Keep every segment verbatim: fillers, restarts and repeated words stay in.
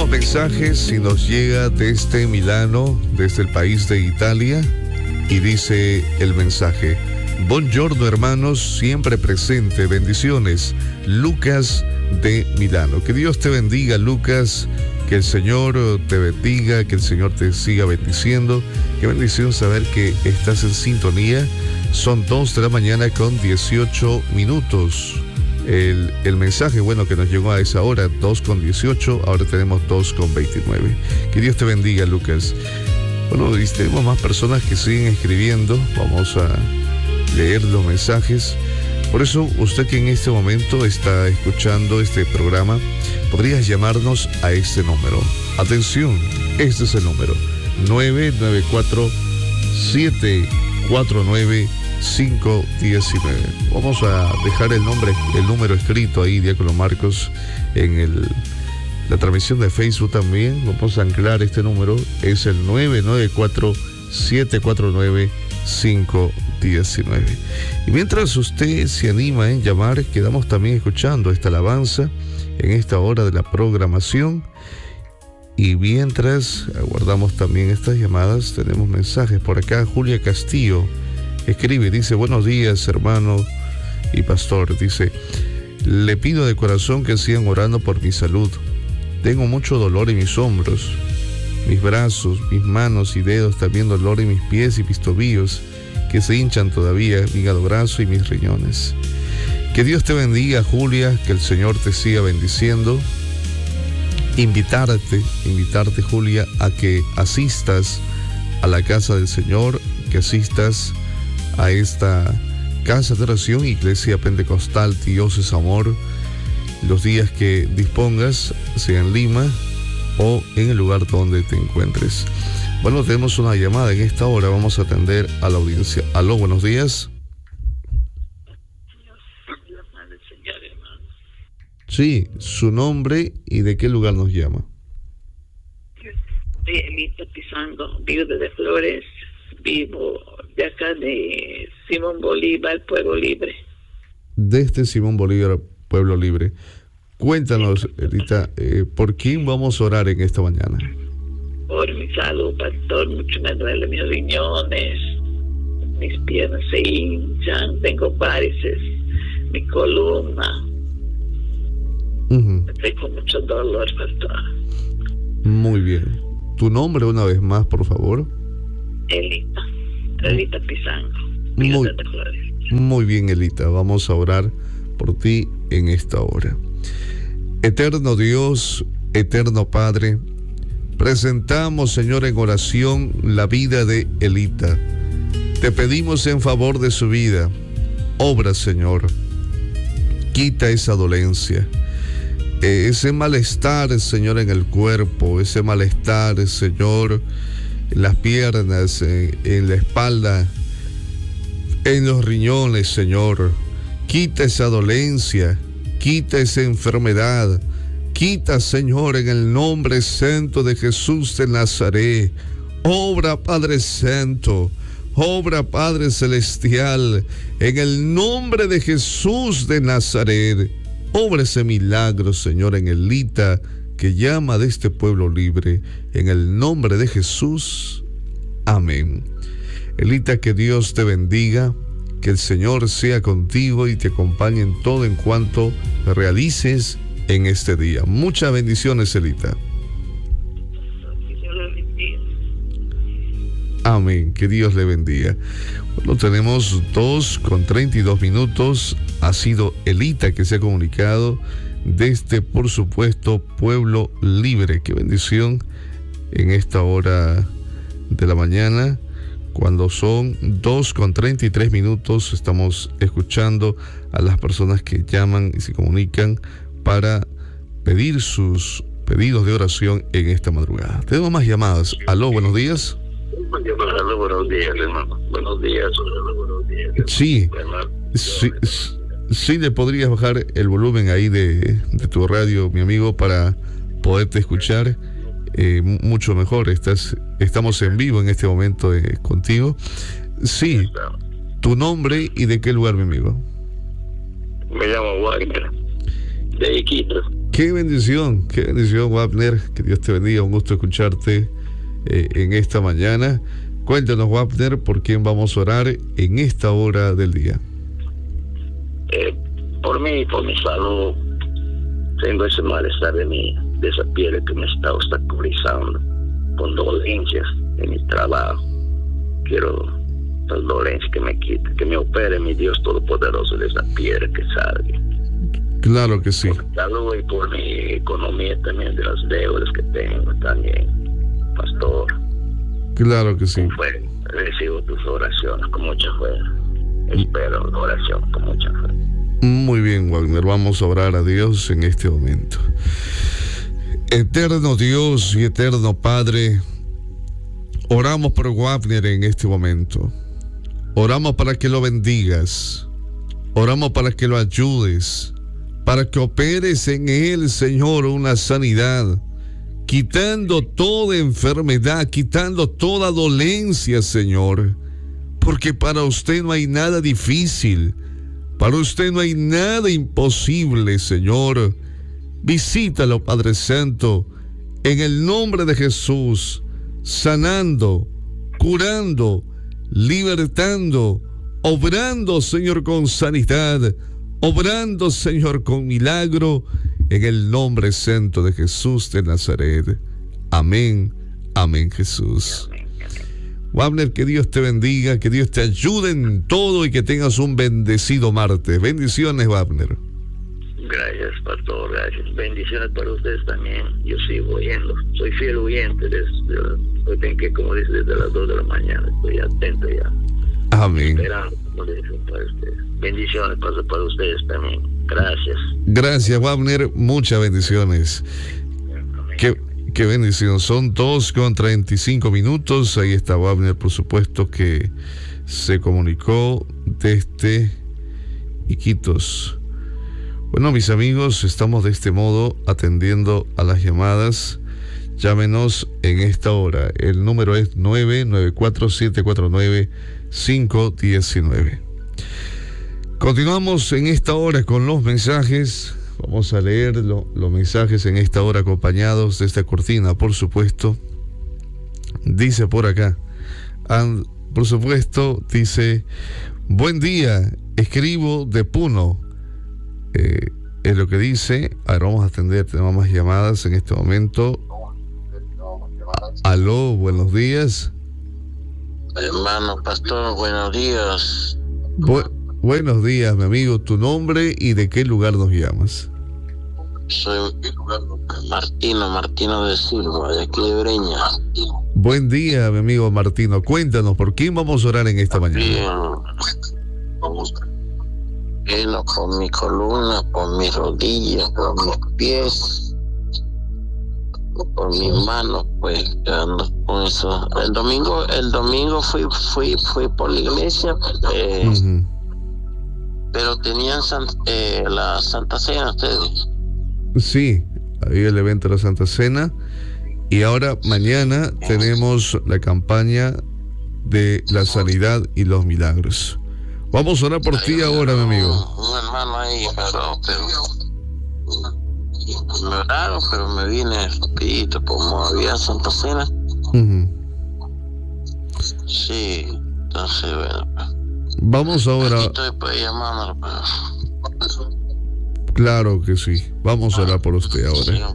Tenemos mensajes y nos llega desde Milano, desde el país de Italia, y dice el mensaje: buongiorno hermanos, siempre presente, bendiciones, Lucas de Milano. Que Dios te bendiga, Lucas, que el Señor te bendiga, que el Señor te siga bendiciendo. Qué bendición saber que estás en sintonía. Son dos de la mañana con dieciocho minutos. El, el mensaje, bueno, que nos llegó a esa hora, dos con dieciocho, ahora tenemos dos con veintinueve. Que Dios te bendiga, Lucas. Bueno, y tenemos más personas que siguen escribiendo. Vamos a leer los mensajes. Por eso, usted que en este momento está escuchando este programa, podrías llamarnos a este número. Atención, este es el número: nueve nueve cuatro, siete cuatro nueve, cinco uno nueve. Vamos a dejar el nombre, el número escrito ahí, Diácono Marcos, en el, la transmisión de Facebook también. Vamos a anclar este número, es el nueve nueve cuatro, siete cuatro nueve, cinco uno nueve. Y mientras usted se anima en llamar, quedamos también escuchando esta alabanza en esta hora de la programación. Y mientras aguardamos también estas llamadas, tenemos mensajes por acá. Julia Castillo escribe, dice: buenos días, hermano y pastor. Dice: le pido de corazón que sigan orando por mi salud. Tengo mucho dolor en mis hombros, mis brazos, mis manos y dedos, también dolor en mis pies y mis tobillos, que se hinchan todavía, mi hígado graso y mis riñones. Que Dios te bendiga, Julia, que el Señor te siga bendiciendo. Invitarte, invitarte, Julia, a que asistas a la casa del Señor, que asistas a esta casa de oración, Iglesia Pentecostal Dios es Amor, los días que dispongas, sea en Lima o en el lugar donde te encuentres. Bueno, tenemos una llamada en esta hora, vamos a atender a la audiencia. Aló, buenos días. Sí, su nombre y de qué lugar nos llama. Soy Elita Pizango, vivo de Flores, vivo de acá de Simón Bolívar, Pueblo Libre. Desde Simón Bolívar, Pueblo Libre. Cuéntanos, Elita, eh, ¿por quién vamos a orar en esta mañana? Por mi salud, pastor, mucho me duele mis riñones, mis piernas se hinchan, tengo varices, mi columna. Uh-huh. Estoy con mucho dolor, pastor. Muy bien. ¿Tu nombre una vez más, por favor? Elita, Elita Pizango. Muy, muy bien, Elita. Vamos a orar por ti en esta hora. Eterno Dios, eterno Padre, presentamos, Señor, en oración la vida de Elita. Te pedimos en favor de su vida. Obra, Señor. Quita esa dolencia. Ese malestar, Señor, en el cuerpo, ese malestar, Señor, en las piernas, en, en la espalda, en los riñones, Señor. Quita esa dolencia, quita esa enfermedad, quita, Señor, en el nombre santo de Jesús de Nazaret. Obra, Padre Santo, obra, Padre Celestial, en el nombre de Jesús de Nazaret. Obra ese milagro, Señor, en Elita, que llama de este pueblo libre, en el nombre de Jesús. Amén. Elita, que Dios te bendiga, que el Señor sea contigo y te acompañe en todo en cuanto realices en este día. Muchas bendiciones, Elita. Amén, que Dios le bendiga. Bueno, tenemos dos con treinta y dos minutos. Ha sido Elita que se ha comunicado desde, por supuesto, Pueblo Libre. Qué bendición en esta hora de la mañana, cuando son dos con treinta y tres minutos. Estamos escuchando a las personas que llaman y se comunican para pedir sus pedidos de oración en esta madrugada. Tenemos más llamadas. Aló, buenos días. Aló, buenos días, hermano. Buenos días. Buenos días. Sí, sí, sí, le podrías bajar el volumen ahí de, de tu radio, mi amigo, para poderte escuchar eh, mucho mejor. Estás, estamos en vivo en este momento eh, contigo. Sí, tu nombre y de qué lugar, mi amigo. Me llamo Wagner, de Iquitos. Qué bendición, qué bendición, Wapner. Que Dios te bendiga. Un gusto escucharte eh, en esta mañana. Cuéntanos, Wapner, por quién vamos a orar en esta hora del día. Eh, por mí, por mi salud, tengo ese malestar de mi, de esa piel que me está obstaculizando, con dolencias en mi trabajo. Quiero las dolencias que me quite, que me opere mi Dios Todopoderoso de esa piel que salga. Claro que sí. Por mi salud y por mi economía también, de las deudas que tengo también, pastor. Claro que sí. Pues, recibo tus oraciones con mucha fe. Espero la oración con mucha fe. Muy bien, Wagner. Vamos a orar a Dios en este momento. Eterno Dios y eterno Padre, oramos por Wagner en este momento. Oramos para que lo bendigas. Oramos para que lo ayudes. Para que operes en él, Señor, una sanidad. Quitando toda enfermedad, quitando toda dolencia, Señor. Porque para usted no hay nada difícil. Para usted no hay nada imposible, Señor. Visítalo, Padre Santo, en el nombre de Jesús, sanando, curando, libertando, obrando, Señor, con sanidad, obrando, Señor, con milagro, en el nombre santo de Jesús de Nazaret. Amén, amén, Jesús. Wapner, que Dios te bendiga, que Dios te ayude en todo y que tengas un bendecido martes. Bendiciones, Wapner. Gracias, pastor, gracias. Bendiciones para ustedes también. Yo sigo oyendo, soy fiel oyente desde, hoy tengo que, como dice, desde las dos de la mañana, estoy atento ya. Amén. Esperando, como dicen, para ustedes. Bendiciones para, para ustedes también. Gracias. Gracias, Wapner. Muchas bendiciones. Qué, qué bendición. Son dos con treinta y cinco minutos. Ahí está Wapner, por supuesto, que se comunicó desde Iquitos. Bueno, mis amigos, estamos de este modo atendiendo a las llamadas. Llámenos en esta hora. El número es nueve nueve cuatro siete cuatro nueve cinco uno nueve. Continuamos en esta hora con los mensajes. Vamos a leer lo, los mensajes en esta hora acompañados de esta cortina, por supuesto. Dice por acá, and, por supuesto, dice: buen día, escribo de Puno. Eh, es lo que dice. Ahora vamos a atender, tenemos más llamadas en este momento. Aló, buenos días. Hermano pastor, buenos días. Bu- buenos días, mi amigo. ¿Tu nombre y de qué lugar nos llamas? Soy Martino, Martino de Silva, de aquí de Breña. Buen día, mi amigo Martino. Cuéntanos, ¿por quién vamos a orar en esta mañana? Bien. Vamos. Bueno, por mi columna, por mis rodillas, por mis pies, por mis manos, pues ando con eso. El domingo, el domingo fui, fui, fui por la iglesia, eh, uh-huh. pero tenían san, eh, la Santa Cena ustedes. Sí, había el evento de la Santa Cena y ahora mañana tenemos la campaña de la sanidad y los milagros. Vamos a orar por ti ahora, mi amigo. Un hermano ahí, pero, pero me oraron, pero me vine rapidito, como había Santa Cena. Uh-huh. Sí, entonces, bueno. Vamos ahora. Aquí estoy pues llamándolo, pero... Claro que sí. Vamos a orar por usted ahora.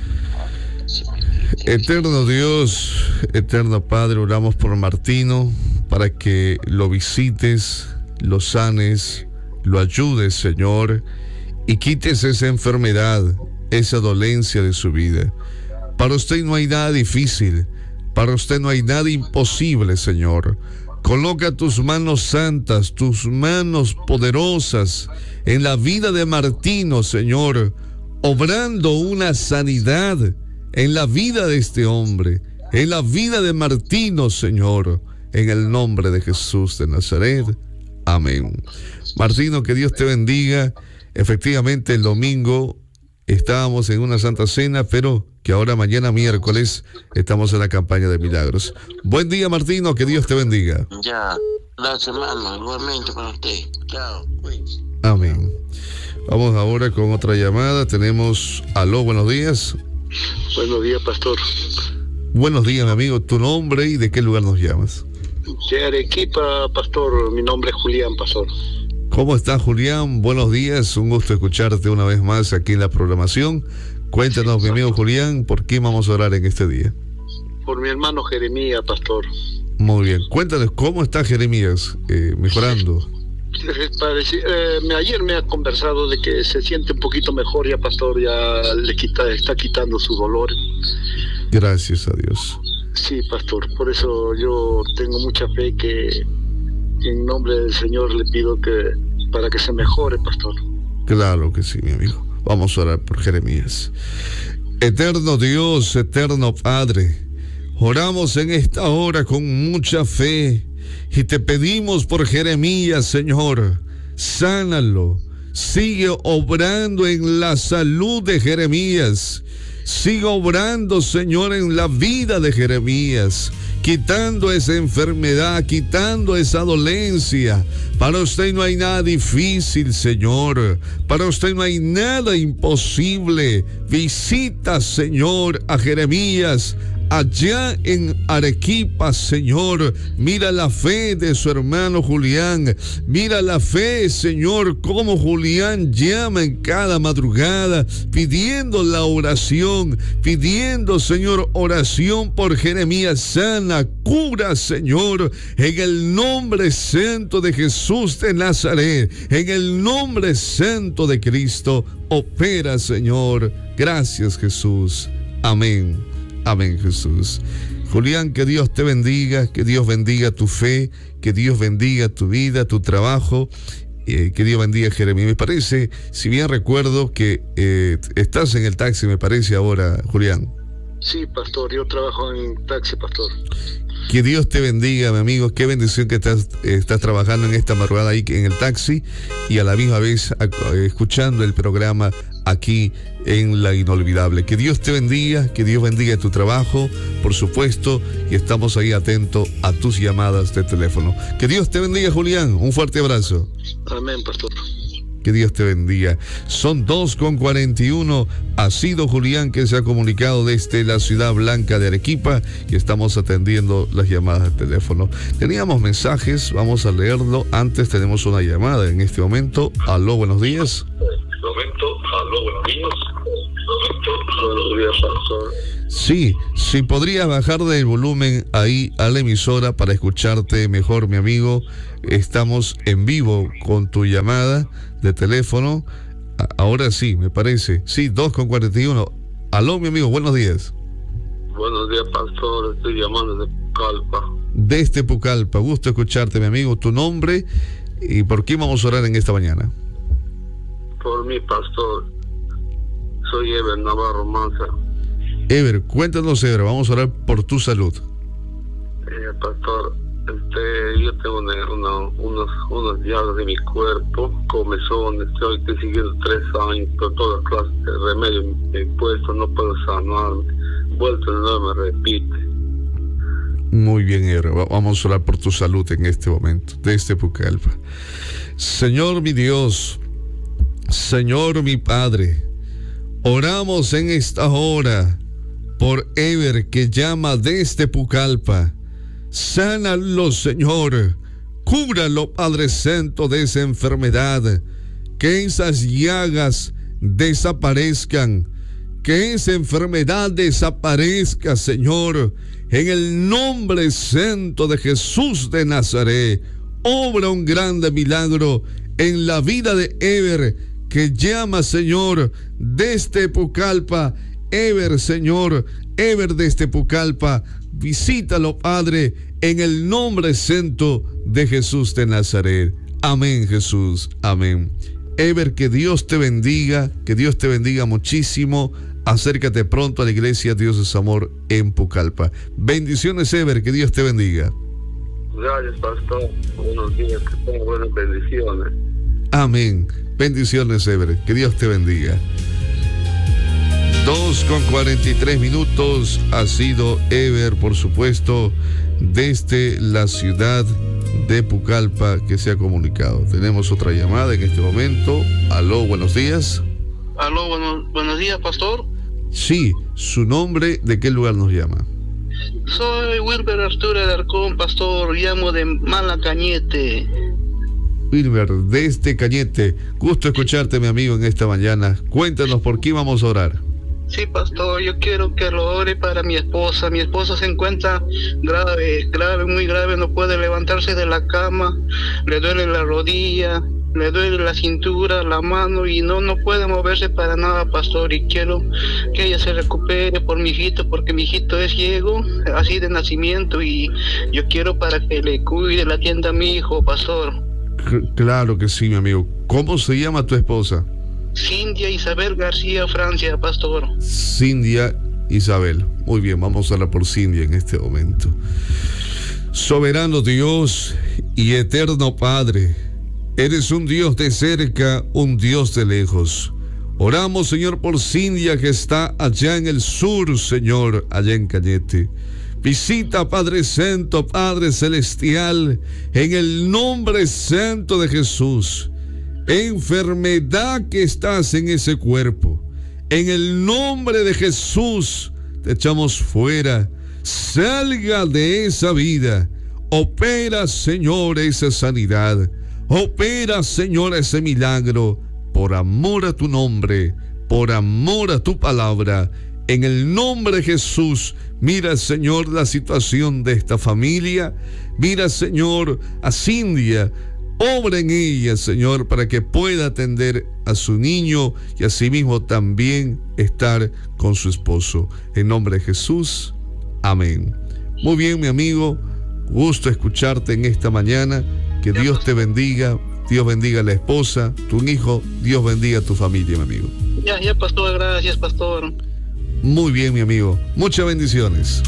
Eterno Dios, eterno Padre, oramos por Martino para que lo visites, lo sanes, lo ayudes, Señor, y quites esa enfermedad, esa dolencia de su vida. Para usted no hay nada difícil, para usted no hay nada imposible, Señor. Coloca tus manos santas, tus manos poderosas en la vida de Martino, Señor, obrando una sanidad en la vida de este hombre, en la vida de Martino, Señor, en el nombre de Jesús de Nazaret. Amén. Martino, que Dios te bendiga. Efectivamente, el domingo estábamos en una Santa Cena, pero que ahora mañana miércoles estamos en la campaña de milagros. Buen día, Martino, que Dios te bendiga. Ya, gracias, hermano, igualmente para usted. Chao, pues. Amén. Vamos ahora con otra llamada. Tenemos, aló, buenos días. Buenos días, pastor. Buenos días, mi amigo. ¿Tu nombre y de qué lugar nos llamas? De Arequipa, pastor. Mi nombre es Julián, pastor. ¿Cómo estás, Julián? Buenos días. Un gusto escucharte una vez más aquí en la programación. Cuéntanos, mi amigo Julián, ¿por qué vamos a orar en este día? Por mi hermano Jeremías, pastor. Muy bien. Cuéntanos, ¿cómo está Jeremías? Eh, ¿Mejorando? Pareci, eh, ayer me ha conversado de que se siente un poquito mejor ya, pastor. Ya le quita, está quitando su dolor. Gracias a Dios. Sí, pastor. Por eso yo tengo mucha fe que en nombre del Señor le pido que para que se mejore, pastor. Claro que sí, mi amigo. Vamos a orar por Jeremías. Eterno Dios, eterno Padre, oramos en esta hora con mucha fe y te pedimos por Jeremías, Señor, sánalo, sigue obrando en la salud de Jeremías, sigue obrando, Señor, en la vida de Jeremías, quitando esa enfermedad, quitando esa dolencia. Para usted no hay nada difícil, Señor. Para usted no hay nada imposible. Visita, Señor, a Jeremías allá en Arequipa, Señor. Mira la fe de su hermano Julián. Mira la fe, Señor, como Julián llama en cada madrugada, pidiendo la oración, pidiendo, Señor, oración por Jeremías. Sana, cura, Señor, en el nombre santo de Jesús de Nazaret, en el nombre santo de Cristo. Opera, Señor. Gracias, Jesús. Amén. Amén, Jesús. Julián, que Dios te bendiga, que Dios bendiga tu fe, que Dios bendiga tu vida, tu trabajo, eh, que Dios bendiga a Jeremías. Me parece, si bien recuerdo que eh, estás en el taxi, me parece ahora, Julián. Sí, pastor, yo trabajo en taxi, pastor. Que Dios te bendiga, mi amigo. Qué bendición que estás, eh, estás trabajando en esta madrugada ahí en el taxi y a la misma vez eh, escuchando el programa aquí en La Inolvidable. Que Dios te bendiga, que Dios bendiga tu trabajo, por supuesto, y estamos ahí atentos a tus llamadas de teléfono. Que Dios te bendiga, Julián. Un fuerte abrazo. Amén, pastor. Que Dios te bendiga. Son dos con cuarenta y uno. Ha sido Julián que se ha comunicado desde la ciudad blanca de Arequipa y estamos atendiendo las llamadas de teléfono. Teníamos mensajes, vamos a leerlo. Antes tenemos una llamada en este momento. Aló, buenos días. Momento, aló, buenos días. Buenos días, pastor. Sí, si podrías bajar del volumen ahí a la emisora para escucharte mejor, mi amigo. Estamos en vivo con tu llamada de teléfono. Ahora sí, me parece. Sí, dos con cuarenta y uno. Aló, mi amigo, buenos días. Buenos días, pastor. Estoy llamando de Pucallpa. Desde Pucallpa. Gusto escucharte, mi amigo. Tu nombre y por qué vamos a orar en esta mañana. Por mí, pastor. Soy Ever Navarro Manza. Ever, cuéntanos, Ever. Vamos a orar por tu salud. Eh, pastor, este, yo tengo una, una, unos, unos llagas de mi cuerpo, comezones. Estoy, estoy siguiendo tres años, pero todas clases de remedio me he puesto, no puedo sanarme. Vuelto de nuevo me repite. Muy bien, Ever. Vamos a orar por tu salud en este momento, desde Pucallpa. Señor mi Dios, Señor mi Padre, oramos en esta hora por Ever que llama desde Pucallpa. Sánalo, Señor. Cúralo, Padre Santo, de esa enfermedad. Que esas llagas desaparezcan. Que esa enfermedad desaparezca, Señor. En el nombre santo de Jesús de Nazaret. Obra un grande milagro en la vida de Ever, que llama, Señor, desde Pucallpa. Ever, Señor, Ever desde Pucallpa, visítalo, Padre, en el nombre santo de Jesús de Nazaret. Amén, Jesús, amén. Ever, que Dios te bendiga, que Dios te bendiga muchísimo. Acércate pronto a la iglesia Dios es Amor en Pucallpa. Bendiciones, Ever, que Dios te bendiga. Gracias, pastor. Buenos días, que tengan buenas bendiciones. Amén. Bendiciones, Ever, que Dios te bendiga. Dos con cuarenta y tres minutos. Ha sido Ever, por supuesto, desde la ciudad de Pucallpa que se ha comunicado. Tenemos otra llamada en este momento. Aló, buenos días. Aló, buenos, buenos días, pastor. Sí, su nombre, ¿de qué lugar nos llama? Soy Wilber Arturo Alarcón, pastor, llamo de Malacañete. Wilber, desde Cañete, gusto escucharte, mi amigo, en esta mañana. Cuéntanos por qué vamos a orar. Sí, pastor, yo quiero que lo ore para mi esposa. Mi esposa se encuentra grave, grave, muy grave, no puede levantarse de la cama, le duele la rodilla, le duele la cintura, la mano y no, no puede moverse para nada, pastor. Y quiero que ella se recupere por mi hijito, porque mi hijito es ciego, así de nacimiento, y yo quiero para que le cuide, la atienda a mi hijo, pastor. C- claro que sí, mi amigo. ¿Cómo se llama tu esposa? Cindia Isabel García Francia, pastor. Cindia Isabel. Muy bien, vamos a hablar por Cindia en este momento. Soberano Dios y eterno Padre, eres un Dios de cerca, un Dios de lejos. Oramos, Señor, por Cindia, que está allá en el sur, Señor, allá en Cañete. Visita, Padre Santo, Padre Celestial, en el nombre santo de Jesús. Enfermedad que estás en ese cuerpo, en el nombre de Jesús, te echamos fuera. Salga de esa vida. Opera, Señor, esa sanidad. Opera, Señor, ese milagro. Por amor a tu nombre, por amor a tu palabra, en el nombre de Jesús. Mira, Señor, la situación de esta familia. Mira, Señor, a Cindia. Obra en ella, Señor, para que pueda atender a su niño y asimismo también estar con su esposo. En nombre de Jesús, amén. Muy bien, mi amigo, gusto escucharte en esta mañana. Que Dios te bendiga, Dios bendiga a la esposa, tu hijo, Dios bendiga a tu familia, mi amigo. Ya, ya, pastor, gracias, pastor. Muy bien, mi amigo, muchas bendiciones.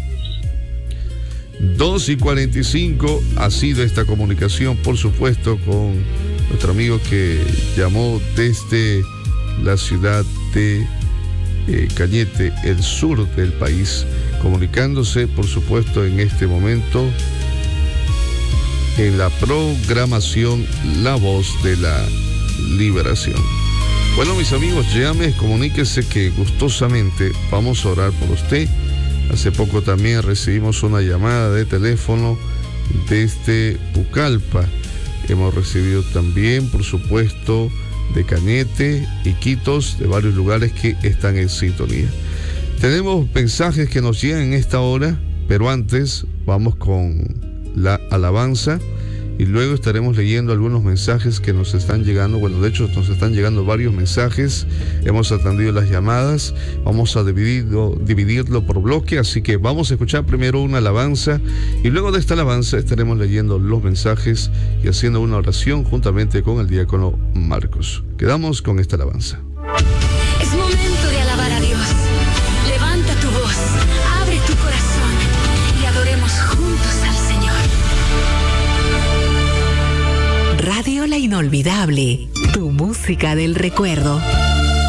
dos y cuarenta y cinco ha sido esta comunicación, por supuesto, con nuestro amigo que llamó desde la ciudad de eh, Cañete, el sur del país, comunicándose, por supuesto, en este momento en la programación La Voz de la Liberación. Bueno, mis amigos, llame, comuníquese que gustosamente vamos a orar por usted. Hace poco también recibimos una llamada de teléfono desde Pucallpa. Hemos recibido también, por supuesto, de Cañete, Iquitos, de varios lugares que están en sintonía. Tenemos mensajes que nos llegan en esta hora, pero antes vamos con la alabanza y luego estaremos leyendo algunos mensajes que nos están llegando. Bueno, de hecho nos están llegando varios mensajes. Hemos atendido las llamadas. Vamos a dividirlo, dividirlo por bloque, así que vamos a escuchar primero una alabanza y luego de esta alabanza estaremos leyendo los mensajes y haciendo una oración juntamente con el diácono Marcos. Quedamos con esta alabanza. Es momento de alabar a Dios. Levanta tu voz, abre tu corazón y adoremos juntos al Señor. Radio La Inolvidable, tu música del recuerdo.